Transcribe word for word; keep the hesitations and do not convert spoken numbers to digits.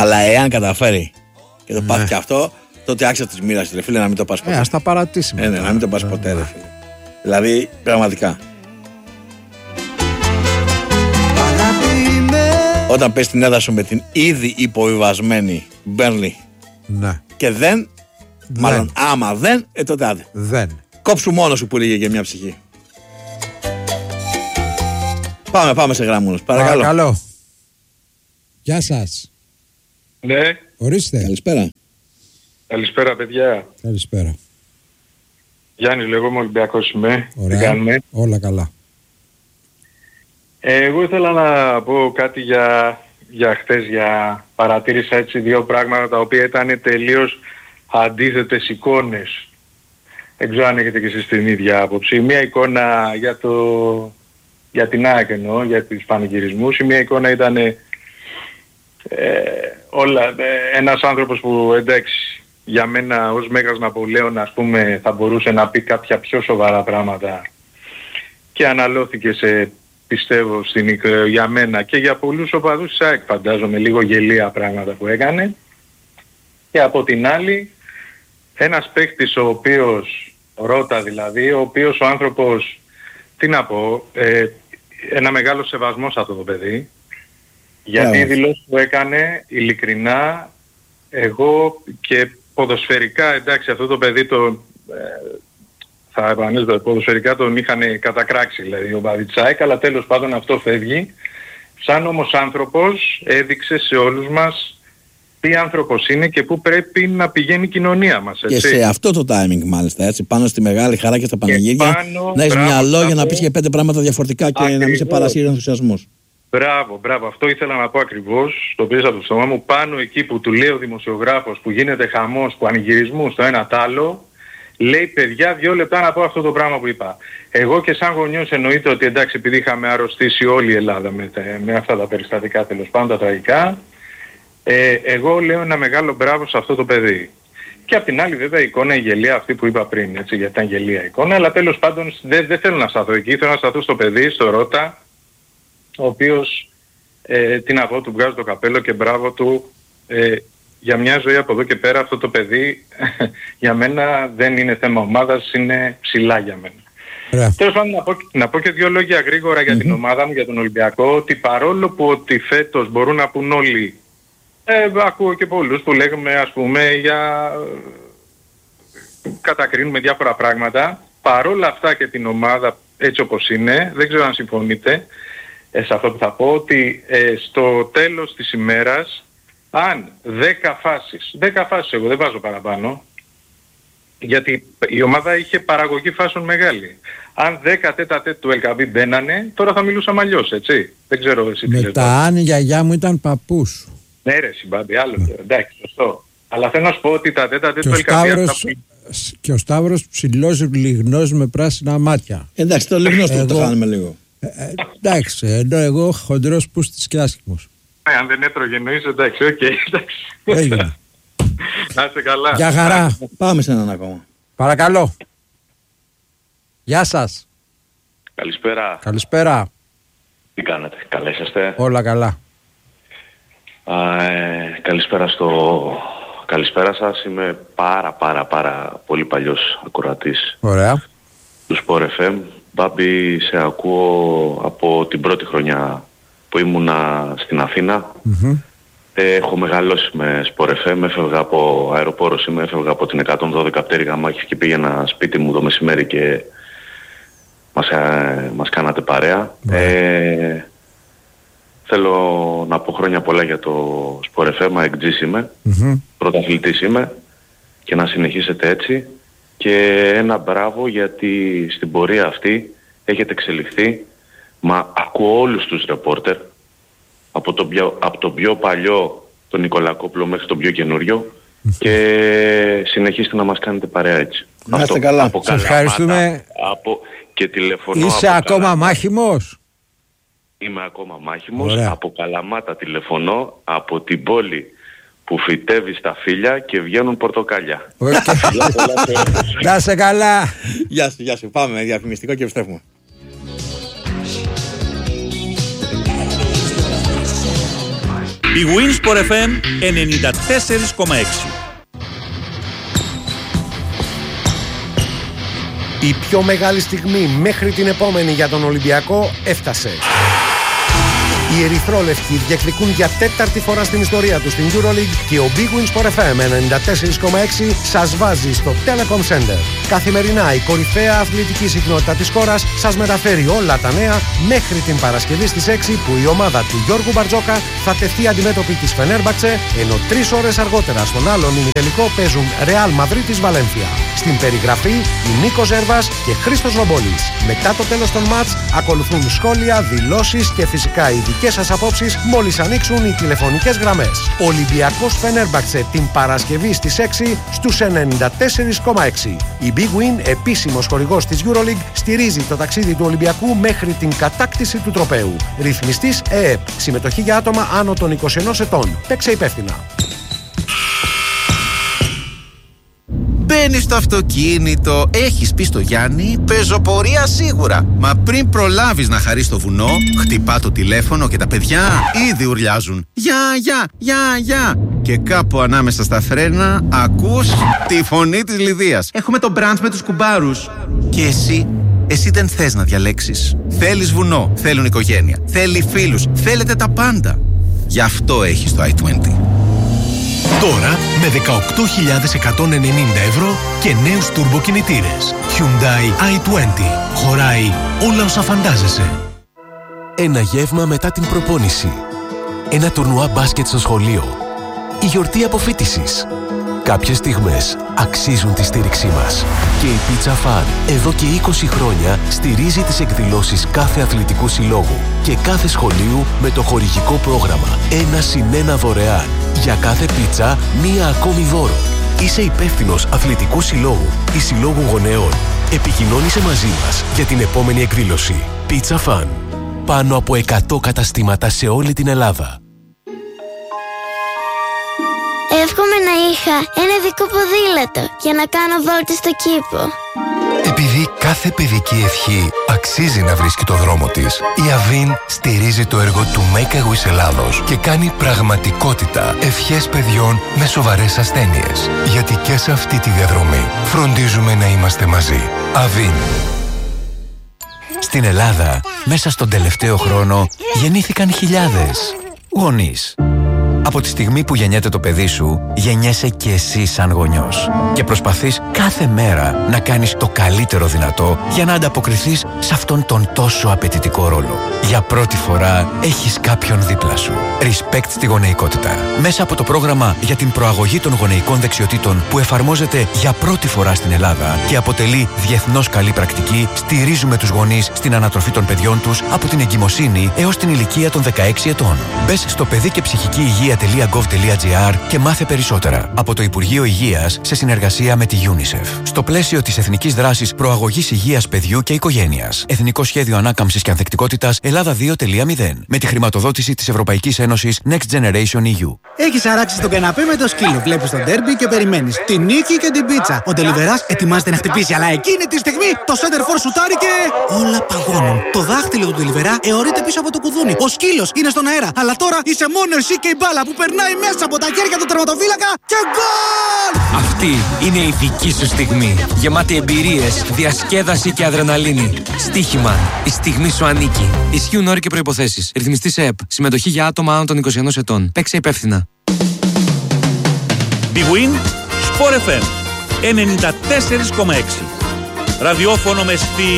Αλλά εάν καταφέρει και το πάθει ναι. και αυτό, τότε άξια τη μοίρα, ρε φίλε, να μην το πας ποτέ. Ε, ας τα παρατήσει. Ε, ναι, να μην το πας ποτέ, ρε φίλε. Δηλαδή, πραγματικά. Όταν πες την έδρα σου με την ήδη υποβιβασμένη Μπέρνλι ναι. και δεν, δεν, μάλλον άμα δεν, ε, τότε άντε. Δεν. Κόψου μόνο σου που λέγε για μια ψυχή. Πάμε, πάμε σε γραμμούνους. Παρακαλώ. Παρακαλώ. Γεια σας. Ναι. Ορίστε. Καλησπέρα. Καλησπέρα, παιδιά. Καλησπέρα. Γιάννης λέγομαι, Ολυμπιακός είμαι. Ωραία. Τι κάνουμε? Όλα καλά. Ε, εγώ ήθελα να πω κάτι για, για χτες, για παρατήρησα έτσι δύο πράγματα τα οποία ήταν τελείως αντίθετες εικόνες. Δεν ξέρω αν έχετε και εσείς την ίδια άποψη. Μία εικόνα για, το, για την ΑΕΚ εννοώ, για τις πανηγυρισμούς. Η μία εικόνα ήταν ε, όλα, ε, ένας άνθρωπος που εντάξει για μένα ως Μέγας Ναπολέων ας πούμε θα μπορούσε να πει κάποια πιο σοβαρά πράγματα και αναλώθηκε σε, πιστεύω στην, για μένα και για πολλούς οπαδούς της ΑΕΚ φαντάζομαι λίγο γελία πράγματα που έκανε. Και από την άλλη ένας παίκτης ο οποίος, Ρώτα δηλαδή, ο οποίος ο άνθρωπος, τι να πω, ε, ένα μεγάλο σεβασμό σε αυτό το παιδί, γιατί η δηλώση που έκανε ειλικρινά, εγώ και ποδοσφαιρικά, εντάξει αυτό το παιδί το, ε, θα επανέλθω, ποδοσφαιρικά τον είχαν κατακράξει δηλαδή ο Μπαδιτσάικ, αλλά τέλος πάντων αυτό φεύγει. Σαν όμως άνθρωπος έδειξε σε όλους μας τι άνθρωπος είναι και πού πρέπει να πηγαίνει η κοινωνία μας. Έτσι. Και σε αυτό το timing μάλιστα, έτσι, πάνω στη μεγάλη χαρά και στα πανηγύρια, να έχεις μυαλό για να πεις και πέντε πράγματα διαφορετικά και ακριβώς. Να μην σε παρασύρει ο ενθουσιασμός. Μπράβο, μπράβο. Αυτό ήθελα να πω ακριβώς, το πήρα από το στόμα μου, πάνω εκεί που του λέει ο δημοσιογράφος που γίνεται χαμός, που ανηγυρισμού στο ένα τ' άλλο, λέει παιδιά δύο λεπτά να πω αυτό το πράγμα που είπα. Εγώ και σαν γονιός εννοείται ότι εντάξει επειδή είχαμε αρρωστήσει όλη η Ελλάδα με, με αυτά τα περιστατικά τέλος πάντων τα τραγικά, ε, εγώ λέω ένα μεγάλο μπράβο σε αυτό το παιδί. Και απ' την άλλη βέβαια η εικόνα η γελία αυτή που είπα πριν, έτσι, γιατί ήταν γελία εικόνα, αλλά τέλος πάντων δεν δε θέλω να σταθώ εκεί, θέλω να σταθώ στο παιδί, στο Ρώτα, ο οποίος, ε, τι να πω, του βγάζω το καπέλο και μπράβο του, ε, για μια ζωή από εδώ και πέρα αυτό το παιδί για μένα δεν είναι θέμα ομάδας, είναι ψηλά για μένα. Yeah. Τέλος πάντων να πω, να πω και δύο λόγια γρήγορα για mm-hmm. την ομάδα μου, για τον Ολυμπιακό, ότι παρόλο που ότι φέτος μπορούν να πούν όλοι, ε, ακούω και πολλούς που λέγουμε ας πούμε για κατακρίνουμε διάφορα πράγματα, παρόλα αυτά και την ομάδα έτσι όπως είναι, δεν ξέρω αν συμφωνείτε ε, σε αυτό που θα πω, ότι ε, στο τέλος της ημέρας αν δέκα φάσεις, δέκα φάσεις εγώ δεν βάζω παραπάνω, γιατί η ομάδα είχε παραγωγή φάσεων μεγάλη. Αν δέκα τέτα τέτα του Ελκαμπή μπαίνανε, τώρα θα μιλούσαμε αλλιώς, έτσι. Δεν ξέρω εσύ τι λες. Μετά αν η γιαγιά μου ήταν παππούς. Ναι ρε συμπάμπη, άλλο, ναι. Εντάξει, σωστό. Αλλά θέλω να σου πω ότι τα τέτα τέτα του Ελκαμπή... Ελκαμπή... Και ο Σταύρος ψηλός λιγνός με πράσινα μάτια. Εντάξει, το λιγνός εγώ... το κάνουμε λίγο. Ε, ε, εντάξει, ενώ εγώ χοντρός πούστης και άσχημος. Ναι, αν δεν έτρωγε εννοείς, εντάξει, οκ, okay, εντάξει. Έγινε. Να είστε καλά. Γεια χαρά. Πάμε σε έναν ακόμα. Παρακαλώ. Γεια σας. Καλησπέρα. Καλησπέρα. Τι κάνετε, καλά είσαστε? Όλα καλά. Α, ε, καλησπέρα στο... Καλησπέρα σας. Είμαι πάρα πάρα πάρα πολύ παλιός ακροατής. Ωραία. Του Sport εφ εμ. Μπάμπη, σε ακούω από την πρώτη χρονιά που ήμουνα στην Αθήνα. Mm-hmm. Έχω μεγαλώσει με Sport εφ εμ, έφευγα από αεροπόρος, είμαι, έφευγα από την εκατόν δώδεκα πτέρυγα μάχης και πήγαινα σπίτι μου το μεσημέρι και μας, ε, μας κάνατε παρέα. Mm-hmm. Ε, θέλω να πω χρόνια πολλά για το Sport εφ εμ, εκτζής είμαι, mm-hmm. πρωταθλητής είμαι και να συνεχίσετε έτσι. Και ένα μπράβο γιατί στην πορεία αυτή έχετε εξελιχθεί, μα ακούω όλους τους ρεπόρτερ, από τον πιο, από τον πιο παλιό τον Νικολακόπουλο μέχρι τον πιο καινούριο και συνεχίστε να μας κάνετε παρέα έτσι. Να είστε καλά. Σας ευχαριστούμε. Από, και τηλεφωνώ. Είσαι από ακόμα Καλαμάτα. Μάχημος? Είμαι ακόμα μάχημος. Ωραία. Από Καλαμάτα τηλεφωνώ, από την πόλη που φυτεύει στα φύλλα και βγαίνουν πορτοκάλια. Okay. Να είσαι καλά. Γεια σου, γεια σου. Πάμε διαφημιστικό και επιστρέφουμε. Η Winsport εφ εμ ενενήντα τέσσερα κόμμα έξι. Η πιο μεγάλη στιγμή μέχρι την επόμενη για τον Ολυμπιακό έφτασε. Οι ερυθρόλευκοι διεκδικούν για τέταρτη φορά στην ιστορία τους στην EuroLeague και ο Big Win Sport εφ εμ ενενήντα τέσσερα κόμμα έξι σας βάζει στο Telecom Center. Καθημερινά η κορυφαία αθλητική συχνότητα της χώρας σας μεταφέρει όλα τα νέα μέχρι την Παρασκευή στις έξι που η ομάδα του Γιώργου Μπαρτζόκα θα τεθεί αντιμέτωπη της Φενέρμπαξε, ενώ τρεις ώρες αργότερα στον άλλον ημιτελικό παίζουν Real Madrid Βαλένθια. Στην περιγραφή η Νίκος Ζέρβας και Χρήστος Ρομπόλης. Μετά το τέλος των μάτς ακολουθούν σχόλια, δηλώσεις και φυσικά ειδικές σας απόψεις μόλις ανοίξουν οι τηλεφωνικές γραμμές. Ολυμπιακός Φενέρμπαξε την Παρασκευή στις έξι στους ενενήντα τέσσερα κόμμα έξι. Η Big Win, επίσημος χορηγός της EuroLeague, στηρίζει το ταξίδι του Ολυμπιακού μέχρι την κατάκτηση του τροπαίου. Ρυθμιστής ΕΕΠ. Συμμετοχή για άτομα άνω των είκοσι ενός ετών. Παίξε υπεύθυνα. Μπαίνεις στο αυτοκίνητο, έχεις πει στο Γιάννη, πεζοπορία σίγουρα. Μα πριν προλάβεις να χαρείς το βουνό, χτυπά το τηλέφωνο και τα παιδιά ήδη ουρλιάζουν. Γεια, γεια, γεια, γεια. Και κάπου ανάμεσα στα φρένα ακούς τη φωνή της Λιδίας. Έχουμε το μπραντς με τους κουμπάρους. Και εσύ, εσύ δεν θες να διαλέξεις. Θέλεις βουνό, θέλουν οικογένεια, θέλει φίλους, θέλετε τα πάντα. Γι' αυτό έχεις το άι είκοσι. Τώρα με δεκαοκτώ χιλιάδες εκατόν ενενήντα ευρώ και νέους τουρμποκινητήρες. Hyundai άι είκοσι. Χωράει όλα όσα φαντάζεσαι. Ένα γεύμα μετά την προπόνηση. Ένα τουρνουά μπάσκετ στο σχολείο. Η γιορτή αποφοίτησης. Κάποιες στιγμές αξίζουν τη στήριξή μας. Και η Pizza Fun εδώ και είκοσι χρόνια στηρίζει τις εκδηλώσεις κάθε αθλητικού συλλόγου και κάθε σχολείου με το χορηγικό πρόγραμμα ένα συν ένα δωρεάν. Για κάθε πίτσα, μία ακόμη δώρο. Είσαι υπεύθυνος αθλητικού συλλόγου ή συλλόγου γονέων. Επικοινώνησε μαζί μας για την επόμενη εκδήλωση. Pizza Fun. Πάνω από εκατό καταστήματα σε όλη την Ελλάδα. Εύχομαι να είχα ένα ειδικό ποδήλατο για να κάνω βόλτες στο κήπο. Επειδή κάθε παιδική ευχή αξίζει να βρίσκει το δρόμο της, η Αβίν στηρίζει το έργο του Make a Wish Ελλάδος και κάνει πραγματικότητα ευχές παιδιών με σοβαρές ασθένειες. Γιατί και σε αυτή τη διαδρομή φροντίζουμε να είμαστε μαζί. Αβίν. Στην Ελλάδα, μέσα στον τελευταίο χρόνο, γεννήθηκαν χιλιάδες γονείς. Από τη στιγμή που γεννιέται το παιδί σου, γεννιέσαι και εσύ σαν γονιός. Και προσπαθείς κάθε μέρα να κάνεις το καλύτερο δυνατό για να ανταποκριθείς σε αυτόν τον τόσο απαιτητικό ρόλο. Για πρώτη φορά έχεις κάποιον δίπλα σου. Respect στη γονεϊκότητα. Μέσα από το πρόγραμμα για την προαγωγή των γονεϊκών δεξιοτήτων που εφαρμόζεται για πρώτη φορά στην Ελλάδα και αποτελεί διεθνώς καλή πρακτική, στηρίζουμε τους γονείς στην ανατροφή των παιδιών τους από την εγκυμοσύνη έως την ηλικία των δεκαέξι ετών. Μπες στο παιδί και ψυχική υγεία .gov.gr και μάθε περισσότερα από το Υπουργείο Υγείας σε συνεργασία με τη UNICEF. Στο πλαίσιο της Εθνικής Δράσης Προαγωγής Υγείας Παιδιού και Οικογένειας. Εθνικό Σχέδιο Ανάκαμψης και Ανθεκτικότητας Ελλάδα δύο κόμμα μηδέν. Με τη χρηματοδότηση της Ευρωπαϊκής Ένωσης Next Generation ι γιου. Έχεις αράξει στον καναπέ με το σκύλο. Βλέπεις τον ντέρμπι και περιμένεις τη νίκη και την πίτσα. Ο Ντελιβεράς ετοιμάζεται να χτυπήσει, αλλά εκείνη τη στιγμή το σέντερφορ σουτάρει και όλα παγώνουν. Το δάχτυλο του Ντελιβερά αιωρείται πίσω από το κουδούνι. Ο σκύλος είναι στον αέρα, αλλά τώρα είσαι μόνο εσύ και η μπάλα που περνάει μέσα από τα χέρια του τερματοφύλακα και γκολ! Αυτή είναι η δική σου στιγμή. Γεμάτη εμπειρίες, διασκέδαση και αδρεναλίνη. Στοίχημα. Η στιγμή σου ανήκει. Ισχύουν όροι και προϋποθέσεις. Ρυθμιστής ΕΕΠ. Συμμετοχή για άτομα άνω των είκοσι ενός ετών. Παίξε υπεύθυνα. Big Win Sport εφ εμ ενενήντα τέσσερα κόμμα έξι. Ραδιόφωνο με στυλ.